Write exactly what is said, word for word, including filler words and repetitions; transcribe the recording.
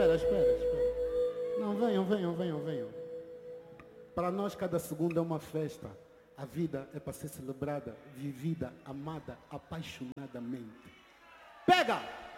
espera, espera, espera. Não, venham, venham, venham, venham. Para nós, cada segundo é uma festa. A vida é para ser celebrada, vivida, amada, apaixonadamente. Pega!